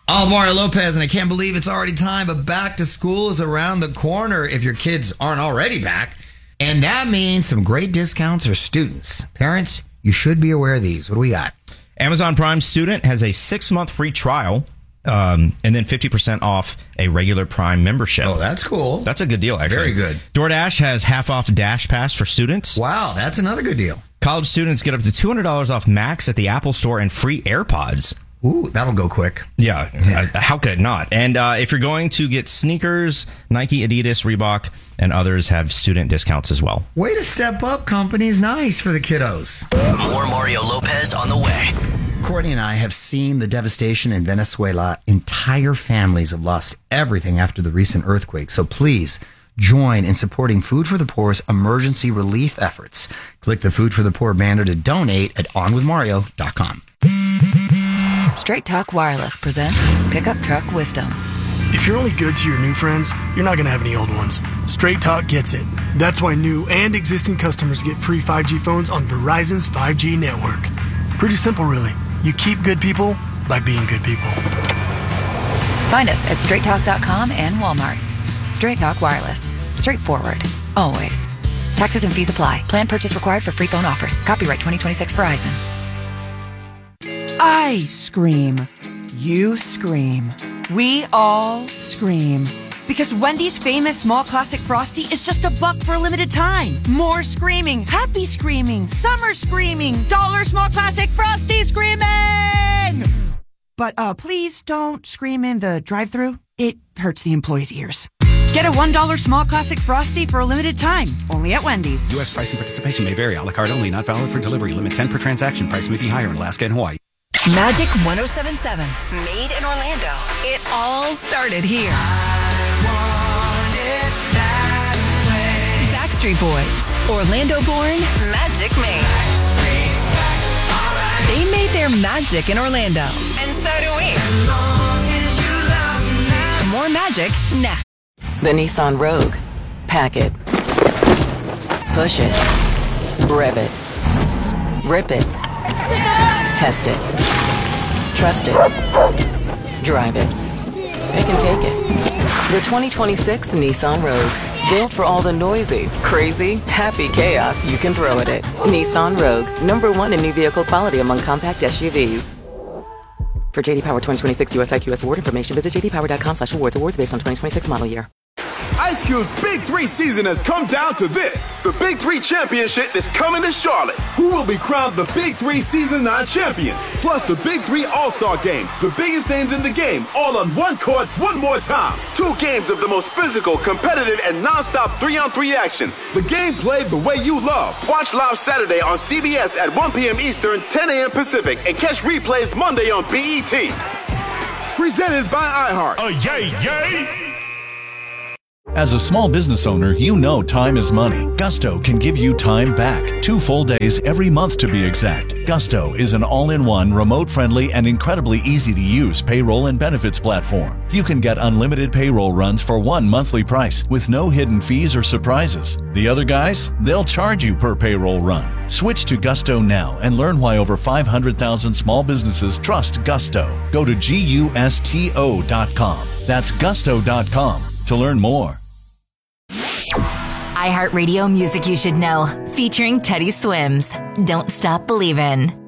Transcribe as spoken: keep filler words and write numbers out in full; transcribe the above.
I'm Mario Lopez, and I can't believe it's already time, but back to school is around the corner if your kids aren't already back. And that means some great discounts for students. Parents, you should be aware of these. What do we got? Amazon Prime Student has a six-month free trial, um, and then fifty percent off a regular Prime membership. Oh, that's cool. That's a good deal, actually. Very good. DoorDash has half off Dash Pass for students. Wow, that's another good deal. College students get up to two hundred dollars off Max at the Apple Store and free AirPods. Ooh, that'll go quick. Yeah, uh, how could it not? And uh, if you're going to get sneakers, Nike, Adidas, Reebok, and others have student discounts as well. Way to step up, companies. Nice for the kiddos. More Mario Lopez on the way. Courtney and I have seen the devastation in Venezuela. Entire families have lost everything after the recent earthquake. So please join in supporting Food for the Poor's emergency relief efforts. Click the Food for the Poor banner to donate at on with mario dot com. Straight Talk Wireless presents Pickup Truck Wisdom. If you're only good to your new friends, you're not going to have any old ones. Straight Talk gets it. That's why new and existing customers get free five G phones on Verizon's five G network. Pretty simple, really. You keep good people by being good people. Find us at straight talk dot com and Walmart. Straight Talk Wireless. Straightforward. Always. Taxes and fees apply. Plan purchase required for free phone offers. Copyright twenty twenty-six Verizon. I scream. You scream. We all scream. Because Wendy's famous small classic Frosty is just a buck for a limited time. More screaming, happy screaming, summer screaming, dollar small classic Frosty screaming! But uh, please don't scream in the drive-thru. It hurts the employees' ears. Get a one dollar small classic Frosty for a limited time. Only at Wendy's. U S price and participation may vary. A la carte only. Not valid for delivery. Limit ten per transaction. Price may be higher in Alaska and Hawaii. Magic one oh seven point seven. Made in Orlando. It all started here. Backstreet Boys. Orlando born, magic made. They made their magic in Orlando. And so do we. More magic next. The Nissan Rogue. Pack it. Push it. Rev it. Rip it. Test it. Trust it. Drive it. Pick and take it. The twenty twenty-six Nissan Rogue. Built for all the noisy, crazy, happy chaos you can throw at it. Nissan Rogue. Number one in new vehicle quality among compact S U Vs. For J D Power twenty twenty-six U S I Q S award information, visit j d power dot com slash awards. Awards based on twenty twenty-six model year. Ice Cube's Big Three season has come down to this. The Big Three Championship is coming to Charlotte. Who will be crowned the Big Three Season nine champion? Plus the Big Three All-Star Game. The biggest names in the game, all on one court, one more time. Two games of the most physical, competitive, and non-stop three-on-three action. The game played the way you love. Watch live Saturday on C B S at one p.m. Eastern, ten a.m. Pacific, and catch replays Monday on B E T. Presented by iHeart. Oh, yay, yay! As a small business owner, you know time is money. Gusto can give you time back. Two full days every month to be exact. Gusto is an all-in-one, remote-friendly, and incredibly easy-to-use payroll and benefits platform. You can get unlimited payroll runs for one monthly price with no hidden fees or surprises. The other guys, they'll charge you per payroll run. Switch to Gusto now and learn why over five hundred thousand small businesses trust Gusto. Go to gusto dot com. That's gusto dot com to learn more. iHeartRadio music you should know, featuring Teddy Swims. Don't Stop Believin'.